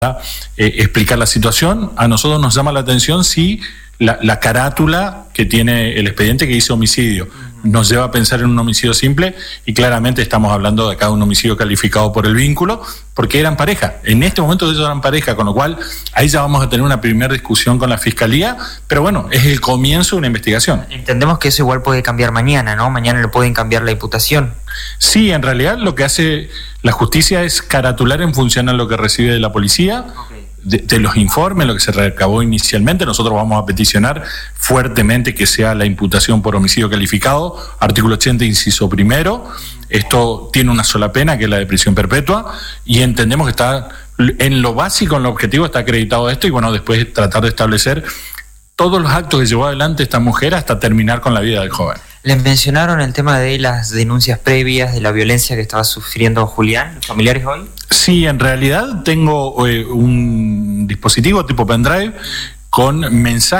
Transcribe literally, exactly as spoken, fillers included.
Eh, explicar la situación. A nosotros nos llama la atención si la, la carátula que tiene el expediente que dice homicidio nos lleva a pensar en un homicidio simple, y claramente estamos hablando de acá de un homicidio calificado por el vínculo, porque eran pareja. En este momento ellos eran pareja, con lo cual ahí ya vamos a tener una primera discusión con la Fiscalía, pero bueno, es el comienzo de una investigación. Entendemos que eso igual puede cambiar mañana, ¿no? Mañana le pueden cambiar la imputación. Sí, en realidad lo que hace la justicia es caratular en función a lo que recibe de la policía. Okay. De, de los informes, lo que se recabó inicialmente. Nosotros vamos a peticionar fuertemente que sea la imputación por homicidio calificado, artículo ochenta, inciso primero. Esto tiene una sola pena, que es la de prisión perpetua, y entendemos que está en lo básico, en lo objetivo, está acreditado esto, y bueno, después tratar de establecer todos los actos que llevó adelante esta mujer hasta terminar con la vida del joven. Les mencionaron el tema de las denuncias previas de la violencia que estaba sufriendo Julián, los familiares hoy. Sí, en realidad tengo eh, un dispositivo tipo pendrive con mensajes